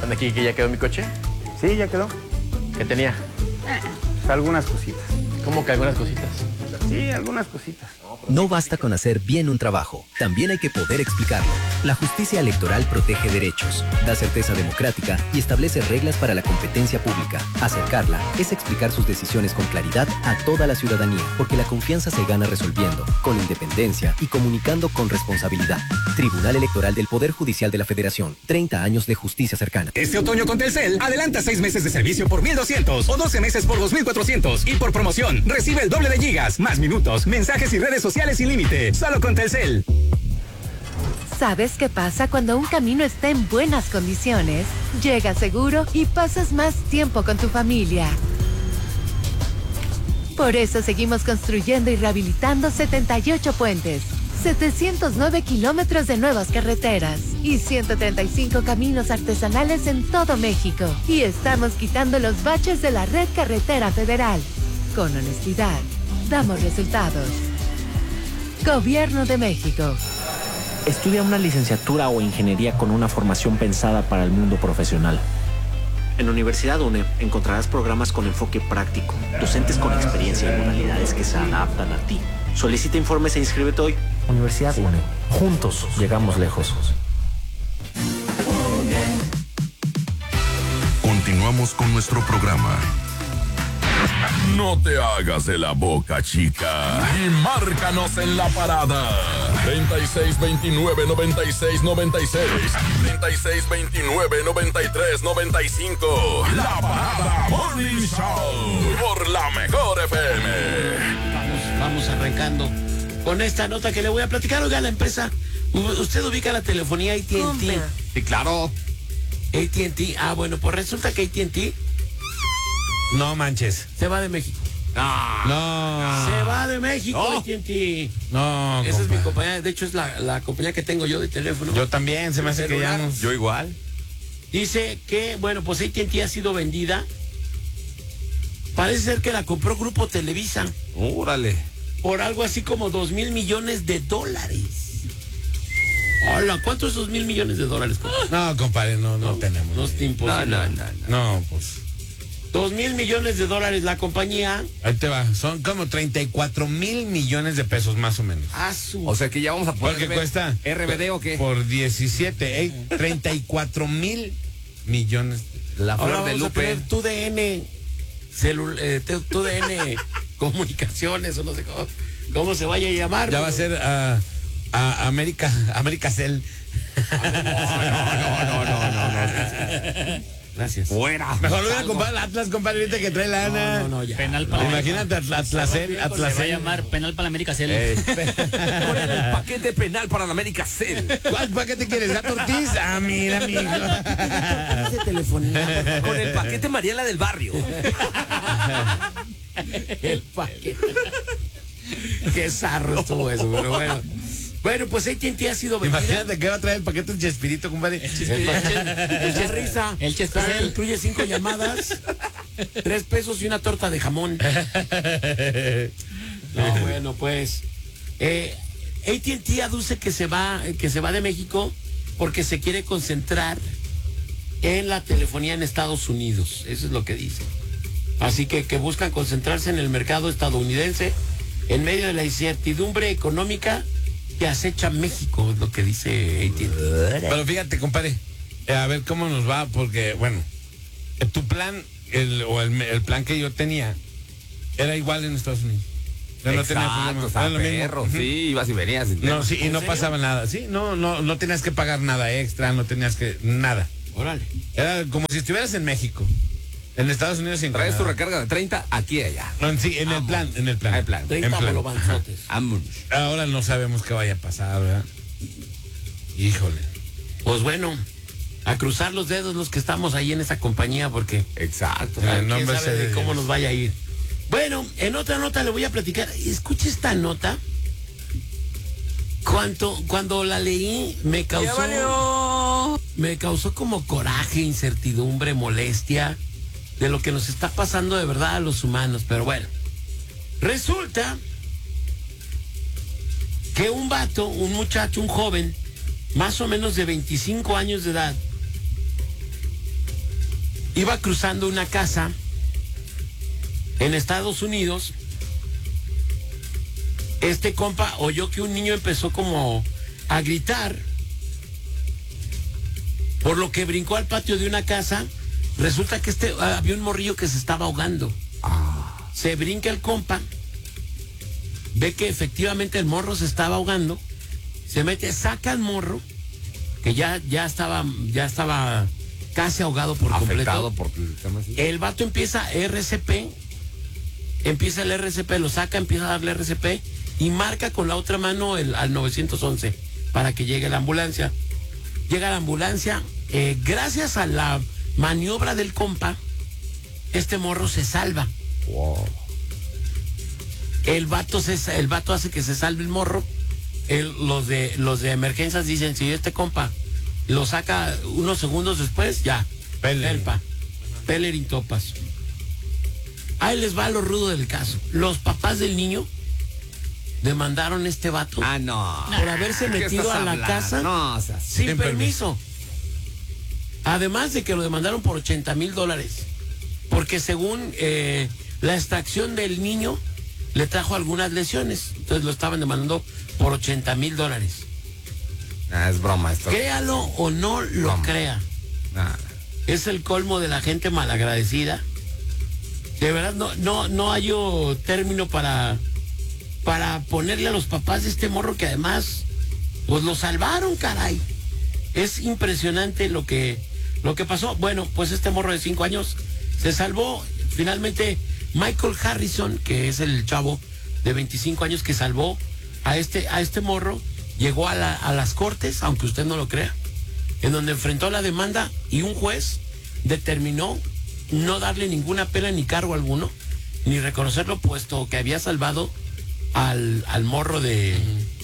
¿Están aquí que ya quedó mi coche? Sí, ya quedó. ¿Qué tenía? Algunas cositas. ¿Cómo que algunas cositas? Sí, algunas cositas. No basta con hacer bien un trabajo, también hay que poder explicarlo. La justicia electoral protege derechos, da certeza democrática y establece reglas para la competencia pública. Acercarla es explicar sus decisiones con claridad a toda la ciudadanía, porque la confianza se gana resolviendo, con independencia y comunicando con responsabilidad. Tribunal Electoral del Poder Judicial de la Federación. 30 años de justicia cercana. Este otoño con Telcel, adelanta 6 meses de servicio por 1,200 o 12 meses por 2,400. Y por promoción, recibe el doble de gigas, más minutos, mensajes y redes sociales sin límite. Solo con Telcel. ¿Sabes qué pasa cuando un camino está en buenas condiciones? Llegas seguro y pasas más tiempo con tu familia. Por eso seguimos construyendo y rehabilitando 78 puentes, 709 kilómetros de nuevas carreteras y 135 caminos artesanales en todo México. Y estamos quitando los baches de la red carretera federal. Con honestidad, damos resultados. Gobierno de México. Estudia una licenciatura o ingeniería con una formación pensada para el mundo profesional. En la Universidad UNE encontrarás programas con enfoque práctico, docentes con experiencia y modalidades que se adaptan a ti. Solicita informes e inscríbete hoy. Universidad UNE. Juntos llegamos lejos. Continuamos con nuestro programa. No te hagas de la boca, chica. Y márcanos en la parada. 3629-9696. 3629-9395. La Parada Morning Show. Por la Mejor FM. Vamos arrancando con esta nota que le voy a platicar. Oiga, la empresa, usted ubica la telefonía AT&T. Sí, claro. AT&T, bueno, pues resulta que AT&T no manches. se va de México. No. Se va de México, AT&T. No, esa es mi compañía. De hecho, es la compañía que tengo yo de teléfono. Yo también, se me hace que ya no. Yo igual. Dice que, bueno, pues AT&T ha sido vendida. Parece ser que la compró Grupo Televisa. Órale. Por algo así como $2,000 millones. Hola, ¿cuántos es $2,000 millones? No, compadre, no tenemos. No es imposible. No, pues. $2,000 millones la compañía. Ahí te va, son como 34,000 millones de pesos más o menos. O sea que ya vamos a poder ¿Porque ver cuesta? ¿RBD o qué? Por 17, 34,000 millones. La flor Ahora de vamos a Lupe. tener TUDN Comunicaciones o no sé cómo se vaya a llamar. Ya va a ser a América Cell. No. Gracias. Fuera. Mejor lo voy a comprar el Atlas, compadre, ahorita que trae lana. No, ya. Penal para Imagínate Atlas. Se va a llamar Penal para la América Cel. ¿Cuál es el paquete penal para la América Cel? ¿Cuál paquete quieres? ¿Gato Ortiz? Ah, mira, amigo. Ese telefonía. Con el paquete Mariela del Barrio. El paquete. Qué zarro estuvo eso, pero bueno. Bueno, pues AT&T ha sido vendida. Imagínate que va a traer el paquete de Chespirito, compadre. El Chespirito. El Chespirito. Incluye 5 llamadas, $3 y una torta de jamón. No, bueno, pues AT&T aduce que se va de México porque se quiere concentrar en la telefonía en Estados Unidos. Eso es lo que dice. Así que buscan concentrarse en el mercado estadounidense en medio de la incertidumbre económica que acecha México, es lo que dice AT&T. Pero fíjate, compadre, a ver cómo nos va, porque, bueno, tu plan, el plan que yo tenía, era igual en Estados Unidos. Yo no tenía problema. Era lo mismo. Perro, sí, ibas y venías. No, sí, y no pasaba nada, sí, no tenías que pagar nada extra, no tenías que, nada. Órale. Era como si estuvieras en México. En Estados Unidos sin Traes tu nada. recarga de 30 aquí y allá. No, sí, en el plan. El plan. 30 bolobanzotes. Ahora no sabemos qué vaya a pasar, ¿verdad? Híjole. Pues bueno, a cruzar los dedos los que estamos ahí en esa compañía, porque Exacto. quién sabe de cómo nos vaya a ir. Bueno, en otra nota le voy a platicar. Escuche esta nota. Cuando la leí me causó como coraje, incertidumbre, molestia de lo que nos está pasando de verdad a los humanos. Pero bueno, resulta que un muchacho, un joven, más o menos de 25 años de edad, iba cruzando una casa en Estados Unidos. Este compa oyó que un niño empezó como a gritar, por lo que brincó al patio de una casa. Resulta que había un morrillo que se estaba ahogando. Se brinca el compa, ve que efectivamente el morro se estaba ahogando, se mete, saca al morro, que ya estaba casi ahogado por afectado completo. por el vato empieza el RCP, lo saca, empieza a darle RCP y marca con la otra mano al 911 para que llegue la ambulancia. Llega la ambulancia, gracias a la maniobra del compa, este morro se salva. Wow. El vato hace que se salve el morro. Los de emergencias dicen, si este compa lo saca unos segundos después, ya, Pellerin topas. Ahí les va lo rudo del caso. Los papás del niño demandaron a este vato por haberse metido a la casa sin permiso. Además de que lo demandaron por $80,000, porque según la extracción del niño le trajo algunas lesiones, entonces lo estaban demandando por $80,000. Es broma esto. Créalo o no lo crea. Es el colmo de la gente malagradecida. De verdad, no hay término para ponerle a los papás de este morro, que además pues lo salvaron, caray. Es impresionante lo que pasó. Bueno, pues este morro de 5 años se salvó. Finalmente Michael Harrison, que es el chavo de 25 años que salvó a este morro, llegó a las cortes, aunque usted no lo crea, en donde enfrentó la demanda y un juez determinó no darle ninguna pena ni cargo alguno, ni reconocerlo, puesto que había salvado al morro de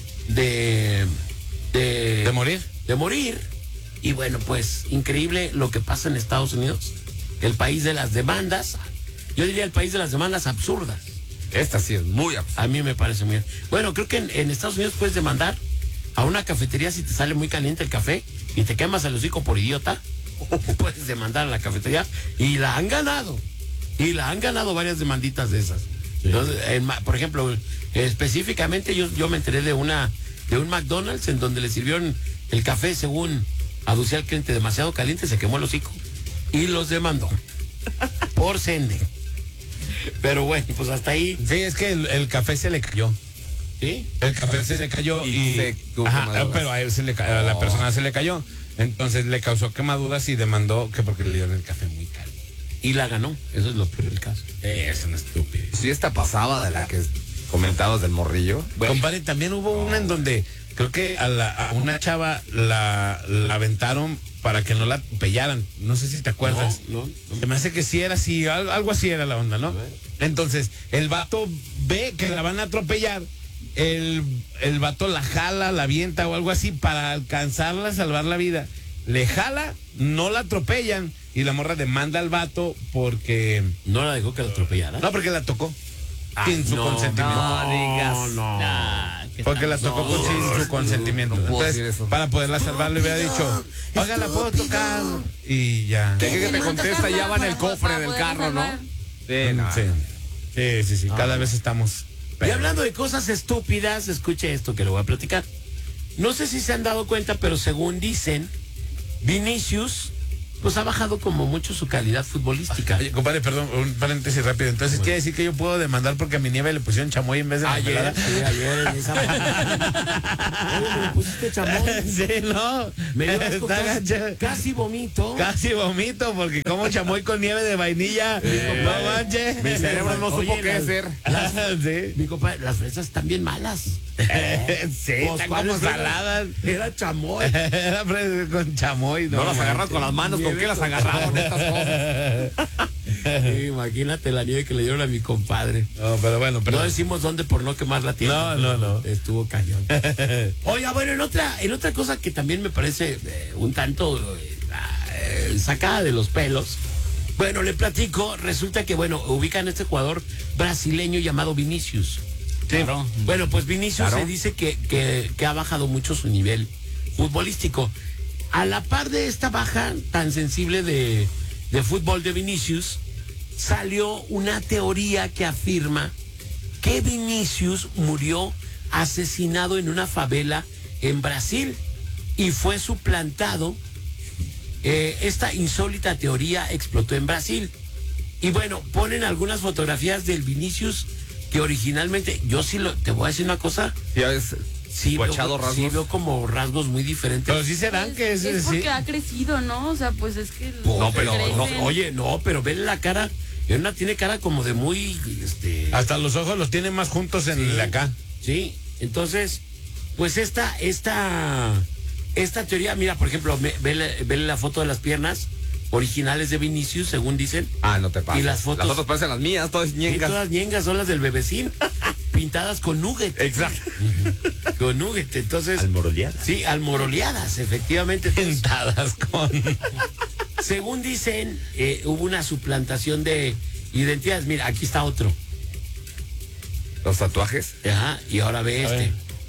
morir. Y bueno, pues increíble lo que pasa en Estados Unidos, el país de las demandas. Yo diría el país de las demandas absurdas. Esta sí es muy absurda. A mí me parece muy... Bueno, creo que en Estados Unidos puedes demandar a una cafetería si te sale muy caliente el café y te quemas el hocico por idiota. Puedes demandar a la cafetería y la han ganado. Y la han ganado varias demanditas de esas. Sí. Entonces, por ejemplo, específicamente yo me enteré de un McDonald's en donde le sirvieron el café, según aducía al cliente, demasiado caliente, se quemó el hocico y los demandó por sende. Pero bueno, pues hasta ahí. Sí, es que el café se le cayó. ¿Sí? El café se le cayó pero a él a la persona se le cayó. Entonces le causó quemaduras y demandó que porque le dieron el café muy caliente. Y la ganó. Eso es lo peor del caso. Es una estúpida. Sí, esta pasada de la que comentabas del morrillo. Bueno, compadre, también hubo una en donde creo que a una chava la aventaron para que no la atropellaran. No sé si te acuerdas. No. Se me hace que sí era así, algo así era la onda, ¿no? Entonces, el vato ve que la van a atropellar. El vato la jala, la avienta o algo así para alcanzarla, salvar la vida. Le jala, no la atropellan y la morra demanda al vato porque... ¿No la dejó que la atropellara? No, porque la tocó. Sin su consentimiento. No digas. Porque la tocó sin su consentimiento. Entonces, para poderla salvar, le hubiera dicho, oiga, la puedo tocar. Y ya. De que te contesta, ya va en el cofre del carro, ¿no? Sí. Cada vez estamos. Y hablando de cosas estúpidas, escuche esto que le voy a platicar. No sé si se han dado cuenta, pero según dicen, Vinicius pues ha bajado como mucho su calidad futbolística. Oye, compadre, perdón, un paréntesis rápido. Entonces, ¿quiere decir que yo puedo demandar porque a mi nieve le pusieron chamoy en vez de ayer? Sí, ayer en esa Oye, ¿me pusiste chamoy? Sí, no. Me dio asco, casi vomito. Casi vomito porque como chamoy con nieve de vainilla. No manches. Mi cerebro no supo qué hacer. Sí. Mi compadre, las fresas están bien malas. Sí, están como saladas. Era chamoy. Era fresa con chamoy. No las agarras con las manos. ¿Con qué las agarraron estas cosas? Sí, imagínate la nieve que le dieron a mi compadre. No, pero bueno, perdón. No decimos dónde por no quemar la tienda. No. Estuvo cañón. Oiga, bueno, en otra cosa que también me parece un tanto sacada de los pelos. Bueno, le platico, resulta que, ubican a este jugador brasileño llamado Vinicius. Sí. Claro. Bueno, pues Vinicius se dice que ha bajado mucho su nivel futbolístico. A la par de esta baja tan sensible de de fútbol de Vinicius, salió una teoría que afirma que Vinicius murió asesinado en una favela en Brasil y fue suplantado. Esta insólita teoría explotó en Brasil. Y bueno, ponen algunas fotografías del Vinicius que originalmente, yo sí te voy a decir una cosa. Ya ves, sí guachado veo, rasgos. sí veo como rasgos muy diferentes. Pero sí serán que es porque ha crecido, ¿no? O sea, pues es que no, pero pero vele la cara. Una tiene cara como de muy hasta los ojos los tiene más juntos en acá. Sí, entonces, pues esta teoría, mira, por ejemplo, vele la foto de las piernas originales de Vinicius, según dicen. Ah, no te pases. Y las fotos parecen las mías, todas ñengas. Sí, todas ñengas, son las del bebecín, pintadas con nugget. Exacto. Con nugget, entonces. Almoroleadas. Sí, almoroleadas, efectivamente. Pintadas con. Según dicen, hubo una suplantación de identidades. Mira, aquí está otro. Los tatuajes. Ajá, y ahora ve este.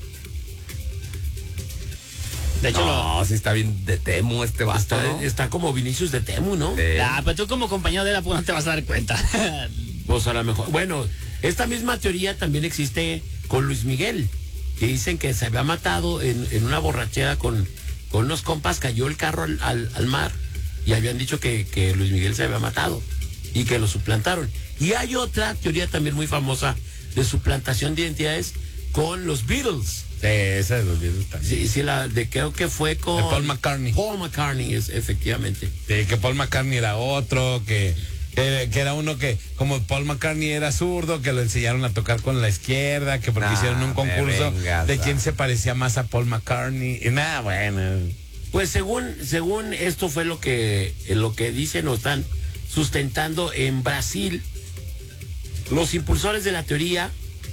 De hecho, no, sí está bien de Temu este vato, ¿no? Está como Vinicius de Temu, ¿no? pero tú como compañero de la pues no te vas a dar cuenta. Pues a lo mejor. Bueno, esta misma teoría también existe con Luis Miguel, que dicen que se había matado en una borrachera con unos compas, cayó el carro al mar y habían dicho que Luis Miguel se había matado y que lo suplantaron. Y hay otra teoría también muy famosa de suplantación de identidades con los Beatles. Sí, esa de los Beatles también. Sí, creo que fue con de Paul McCartney. Paul McCartney, efectivamente. Sí, que Paul McCartney era otro, que era uno que, como Paul McCartney era zurdo, que lo enseñaron a tocar con la izquierda, que porque hicieron un concurso de quién se parecía más a Paul McCartney. Y nada, bueno. Pues según esto fue lo que dicen o están sustentando en Brasil, los impulsores de la teoría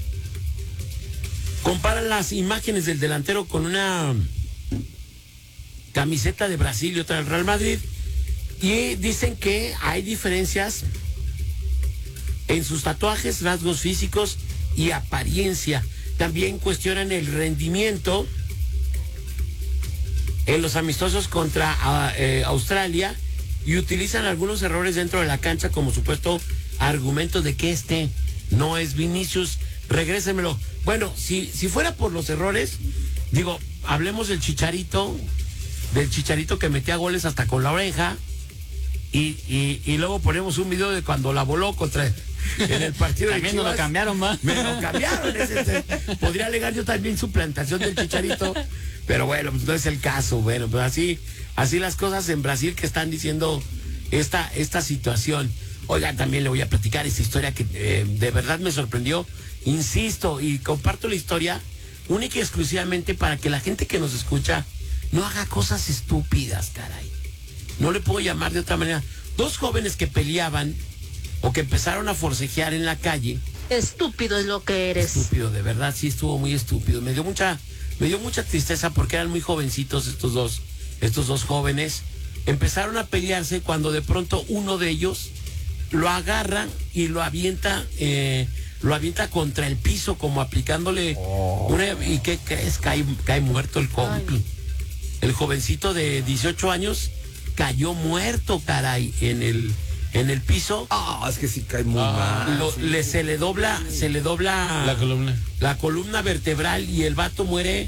comparan las imágenes del delantero con una camiseta de Brasil y otra del Real Madrid y dicen que hay diferencias en sus tatuajes, rasgos físicos y apariencia. También cuestionan el rendimiento en los amistosos contra Australia y utilizan algunos errores dentro de la cancha como supuesto argumento de que no es Vinicius. Regrésemelo. Bueno, si fuera por los errores, digo, hablemos del Chicharito que metía goles hasta con la oreja y luego ponemos un video de cuando la voló en el partido de También Chivas. nos lo cambiaron, más. Me lo cambiaron. Podría alegar yo también suplantación del Chicharito, pero bueno, pues no es el caso. Bueno, pues así las cosas en Brasil que están diciendo esta situación. Oiga, también le voy a platicar esta historia que de verdad me sorprendió. Insisto, y comparto la historia única y exclusivamente para que la gente que nos escucha no haga cosas estúpidas, caray. No le puedo llamar de otra manera. Dos jóvenes que peleaban o que empezaron a forcejear en la calle. Estúpido es lo que eres. Estúpido, de verdad, sí estuvo muy estúpido. Me dio mucha tristeza porque eran muy jovencitos estos dos jóvenes. Empezaron a pelearse cuando de pronto uno de ellos lo agarra y lo avienta contra el piso como aplicándole ¿y qué crees? Cae muerto el compi. Ay. El jovencito de 18 años cayó muerto, caray, en el piso. Es que sí cae muy mal. Se le dobla la columna vertebral y el vato muere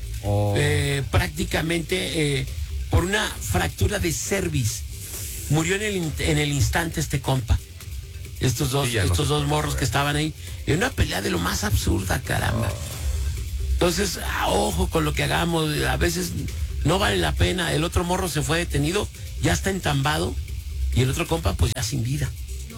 prácticamente por una fractura de cerviz. Murió en el instante este compa. Estos dos morros que estaban ahí en una pelea de lo más absurda, caramba. Entonces, ojo con lo que hagamos, a veces no vale la pena. El otro morro se fue detenido, ya está entambado y el otro compa pues ya sin vida.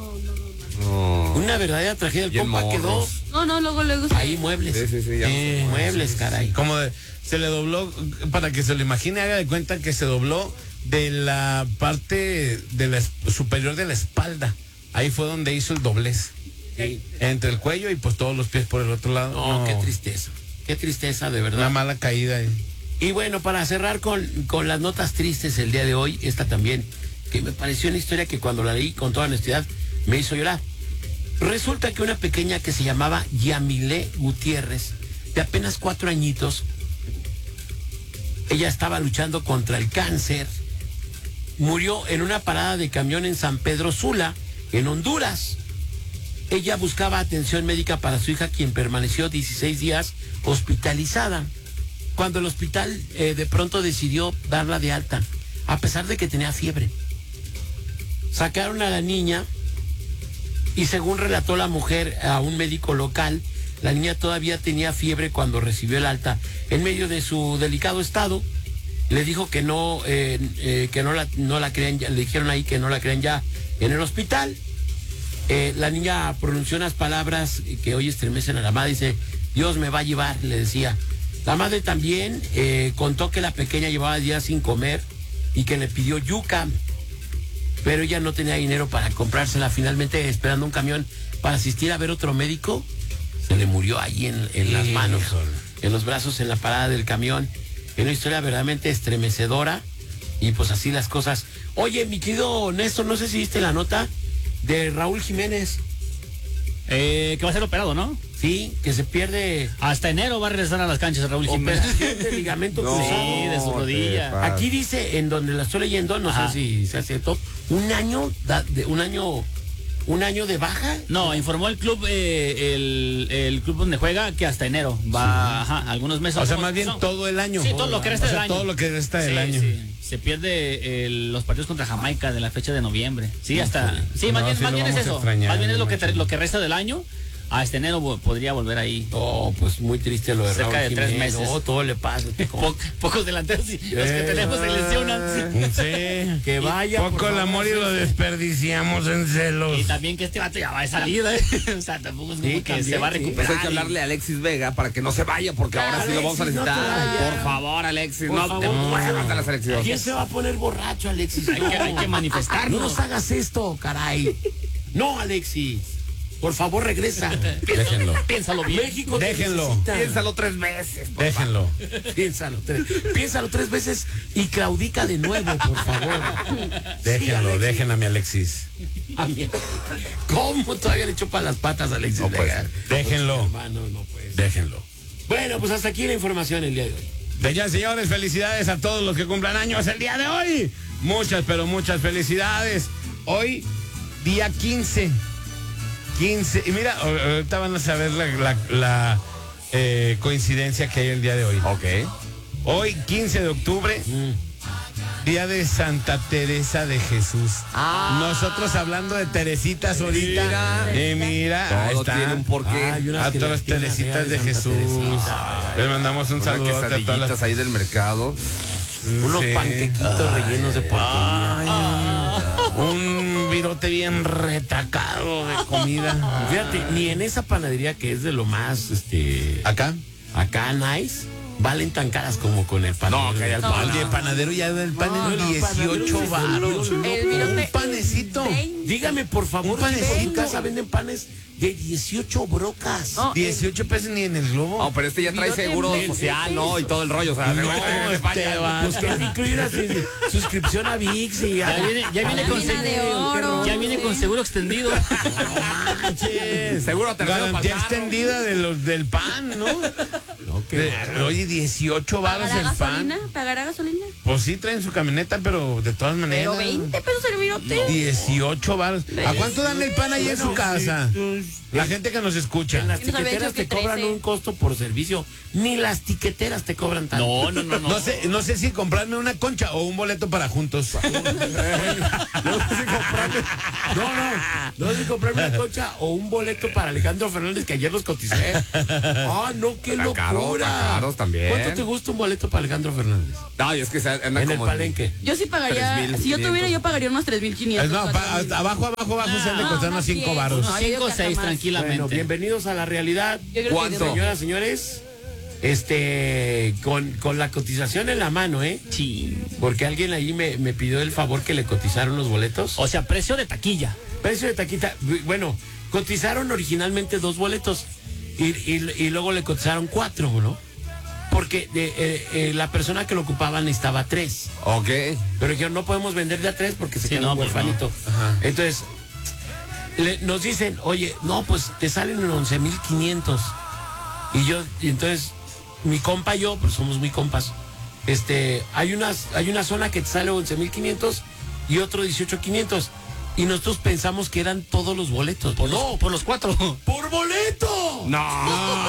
No. Una verdadera tragedia. El compa quedó luego ahí muebles. Muebles, caray. Como se le dobló, para que se lo imagine, haga de cuenta que se dobló de la parte superior de la espalda. Ahí fue donde hizo el doblez. Sí. Entre el cuello y pues todos los pies por el otro lado. No, qué tristeza. Qué tristeza, de verdad. Una mala caída. Y bueno, para cerrar con las notas tristes el día de hoy, esta también, que me pareció una historia que cuando la leí con toda honestidad me hizo llorar. Resulta que una pequeña que se llamaba Yamile Gutiérrez, de apenas 4 añitos, ella estaba luchando contra el cáncer murió en una parada de camión en San Pedro Sula, en Honduras. Ella buscaba atención médica para su hija, quien permaneció 16 días hospitalizada. Cuando el hospital de pronto decidió darla de alta, a pesar de que tenía fiebre. Sacaron a la niña y, según relató la mujer a un médico local, la niña todavía tenía fiebre cuando recibió el alta. En medio de su delicado estado, le dijo que no la creían, le dijeron ahí que no la creían ya en el hospital. La niña pronunció unas palabras que hoy estremecen a la madre. Dice: Dios me va a llevar, le decía. La madre también contó que la pequeña llevaba días sin comer y que le pidió yuca, pero ella no tenía dinero para comprársela. Finalmente, esperando un camión para asistir a ver otro médico, se le murió ahí en las manos, en los brazos, en la parada del camión. Es una historia verdaderamente estremecedora, y pues así las cosas. Oye, mi querido Néstor, no sé si viste la nota de Raúl Jiménez. Que va a ser operado, ¿no? Sí, que se pierde. Hasta enero va a regresar a las canchas Raúl Jiménez. Operación de ligamento cruzado. Sí, de su rodilla. Aquí dice, en donde la estoy leyendo, no sé si se aceptó, un año de baja. No, informó el club, el club donde juega, que hasta enero va, algunos meses. O sea, más bien todo el año. Sí, todo lo que resta del año. Todo lo que resta del año. Sí. Se pierde los partidos contra Jamaica de la fecha de noviembre. Sí, hasta. Sí, más bien es eso. Más bien es lo que resta del año. Este enero podría volver ahí. Oh, pues muy triste lo de cerca Raúl de Jiménez. 3 meses. No, todo le pasa. Pocos delanteros y los que tenemos se lesionan. Sí. Que vaya. Poco el amor y lo desperdiciamos en celos. Y también que este vato ya va de salida. O sea, tampoco es como que se va a recuperar. Pues hay que hablarle a Alexis Vega para que no se vaya, porque ahora sí lo vamos a necesitar. Por favor, Alexis, no te muevas de la selección. ¿Quién se va a poner borracho, Alexis? Hay que manifestarnos. No nos hagas esto, caray. No, Alexis. Por favor, regresa. Déjenlo. Piénsalo bien. México, déjenlo. Piénsalo 3 veces. Déjenlo. Piénsalo 3 veces y claudica de nuevo, por favor. Déjenlo, sí, dejen a mi Alexis. ¿Cómo todavía le echó para las patas a Alexis? No, pues, déjenlo. Hermano, no puede. Déjenlo. Bueno, pues hasta aquí la información el día de hoy. De ya, señores, felicidades a todos los que cumplan años el día de hoy. Muchas, pero muchas felicidades. Hoy, día 15. Y mira, ahorita van a saber la coincidencia que hay el día de hoy. Ok. Hoy, 15 de octubre, día de Santa Teresa de Jesús. Nosotros hablando de Teresitas ahorita. Mira, todo ahí está. tiene un porqué. A todas las Teresitas de Jesús. Les mandamos un saludo a todas las ahí del mercado. Unos panquequitos rellenos de porquería. Un virote bien retacado de comida. Fíjate, ni en esa panadería que es de lo más, acá nice, valen tan caras como con el pan. No, que el pan. Oye, panadero ya del pan en 18 varos. Un panecito. Dígame, por favor, un panecito. en casa venden panes de 18 brocas. 18 pesos ni en el Globo. No, pero este ya trae seguro social, ¿no? Y todo el rollo. O sea, pues que incluye la suscripción a VIX y ya viene con seguro extendido. No manches. Seguro garantía extendida del pan, ¿no? Oye, 18 varos el pan. ¿Pagará gasolina? Pues sí, traen su camioneta, pero de todas maneras. Pero 20 pesos el virote. 18 varos. ¿A cuánto dan el pan ahí en su casa? La gente que nos escucha. En las tiqueteras te cobran un costo por servicio. Ni las tiqueteras te cobran tanto. No sé si comprarme una concha o un boleto para juntos. No sé si comprarme una concha o un boleto para Alejandro Fernández, que ayer los coticé. No, qué locura. Caros también. ¿Cuánto te gusta un boleto para Alejandro Fernández? No, es que anda en el palenque. Yo sí pagaría, si yo tuviera, yo pagaría unos 3,500. No, abajo se han de costar unos 5 varos. 5 o 6, tranquilamente. Bueno, bienvenidos a la realidad. ¿Cuánto? Señoras, señores, con la cotización en la mano, Sí. Porque alguien ahí me pidió el favor que le cotizaron los boletos. O sea, precio de taquilla. Precio de taquita. Bueno, cotizaron originalmente 2 boletos y luego le cotizaron 4, ¿no? Porque la persona que lo ocupaba necesitaba 3. Ok. Pero dijeron, no podemos vender de a 3 porque se queda un pues huerfanito. No. Entonces, nos dicen, oye, no, pues te salen en 11,500. Y entonces, mi compa y yo, pues somos muy compas. Hay una zona que te sale 11,500 y otro 18,500. Y nosotros pensamos que eran todos los boletos. Por los 4. ¡Por boleto! No.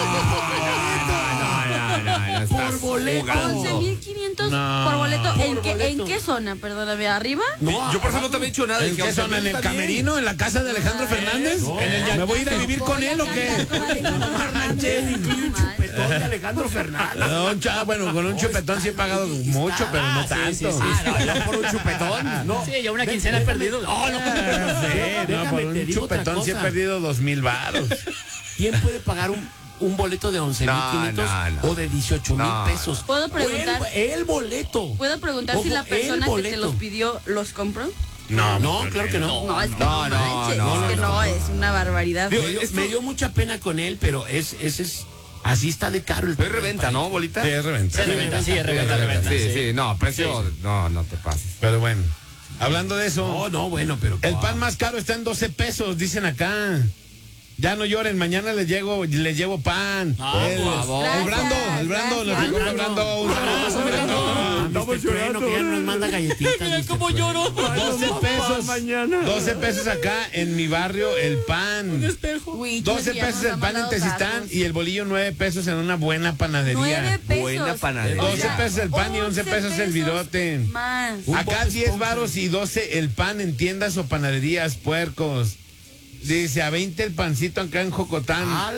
Por boleto. 11,500 por boleto. ¿En qué zona? Perdóname, ¿arriba? No, yo por eso no te había dicho nada. ¿En qué zona? ¿En el camerino? ¿En la casa de Alejandro Fernández? ¿Me voy a ir a vivir con él o qué? Chupetón de Alejandro Fernández. No, bueno, con un chupetón sí he pagado mucho, pero no tanto. Sí. No, por un chupetón. No. Sí, ya una quincena he perdido. Por un chupetón sí he perdido 2,000 varos. ¿Quién puede pagar un boleto de 11,500 o de 18,000 pesos? ¿Puedo preguntar? El boleto. ¿Puedo preguntar si la persona que te los pidió los compró? No, claro que no. No, es que no, es una barbaridad. Me dio mucha pena con él, pero es así está de caro el Es reventa, ¿no, bolita? Sí, es reventa. Es reventa. Sí, no, precio, no te pases. Pero bueno, hablando de eso. No, bueno, pero. El pan más caro está en 12 pesos, dicen acá. Ya no lloren, mañana les llevo pan. El Brando, nos llegó el Brando. Un saludo. Estamos llorando, que ya nos manda galletitas. Mira cómo lloro. 12 pesos. 12 pesos acá en mi barrio el pan. Un espejo. 12 pesos el pan en Tezistán y el bolillo 9 pesos en una buena panadería. 9 pesos. Buena panadería. 12 pesos el pan y 11 pesos el virote. Más. Acá 10 varos y 12 el pan en tiendas o panaderías, puercos. Dice, a 20 el pancito acá en Jocotán. No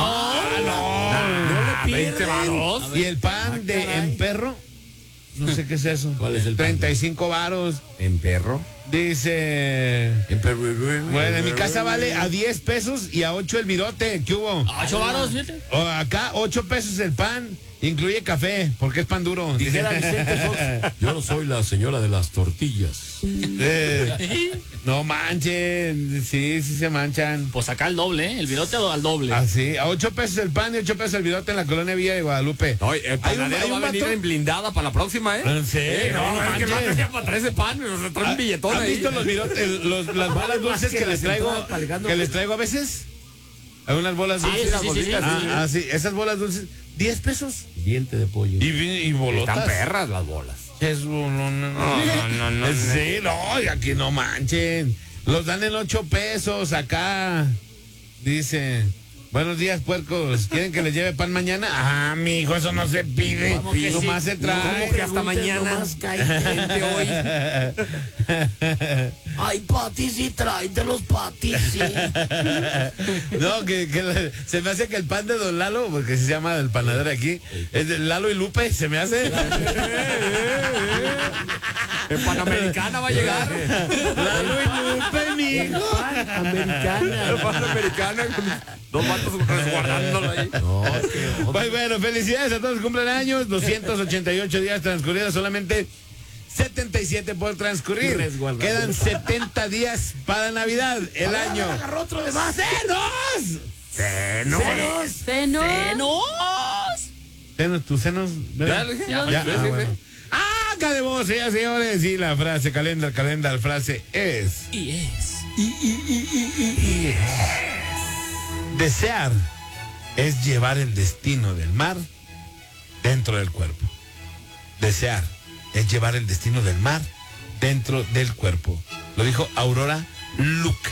le 20 varos. Y el pan de Emperro, no sé qué es eso. ¿Cuál es el pan? 35 varos. ¿Emperro? Dice, bueno, en mi casa vale a 10 pesos y a 8 el virote. ¿Qué hubo? 8 varos, fíjate. Acá 8 pesos el pan. Incluye café, porque es pan duro. Dijera Vicente Fox, yo no soy la señora de las tortillas. No manchen, sí se manchan. Pues acá al doble, el virote al doble. Así, a 8 pesos el pan y 8 pesos el virote en la colonia Villa de Guadalupe. No, el panadero va a venir en blindada para la próxima, ¿eh? Sí, no, es que no tenía para traer ese pan, nos trae un billetón ¿Han ahí. visto los virotes, las bolas dulces que les traigo a veces? Algunas bolas dulces. Sí, esas bolas dulces, 10 pesos. Diente de pollo. Y bolotas. Están perras las bolas. No. Sí, no, y aquí no manchen. Los dan en 8 pesos acá. Dice, buenos días, puercos. ¿Quieren que les lleve pan mañana? Ah, mijo, eso no se pide. Nomás se trae. ¿Cómo que hasta mañana? Cae gente hoy. Ay, Pati, sí, tráete los patis, sí. No, se me hace que el pan de Don Lalo, porque se llama el panadero aquí, es de Lalo y Lupe, se me hace. En Panamericana va a llegar. Lalo y Lupe, mijo. Panamericana. Dos vatos resguardándolo ahí. Pues bueno, felicidades a todos los cumpleaños. 288 días transcurridos, solamente 77 por transcurrir. Quedan 70 días para Navidad, el año. Agarró otro de más. Senos, tus senos. Ya. Bueno. Acabemos, señores. Y la frase, calendar, frase es. Desear es llevar el destino del mar dentro del cuerpo. Desear es llevar el destino del mar dentro del cuerpo. Lo dijo Aurora Luke.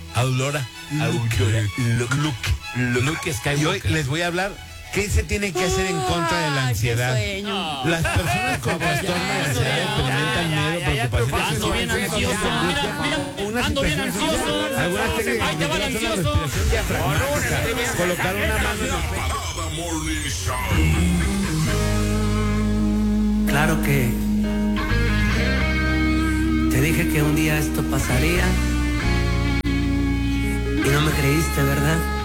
Luke Skywalker. Y hoy les voy a hablar qué se tiene que hacer en contra de la ansiedad. Las personas con trastorno de ansiedad experimentan miedo, preocupación. Ando bien ansioso. Mira, ando bien ansioso. Algunas técnicas Ahí te va el ansioso. Colocar una mano en el Claro que te dije que un día esto pasaría y no me creíste, ¿verdad?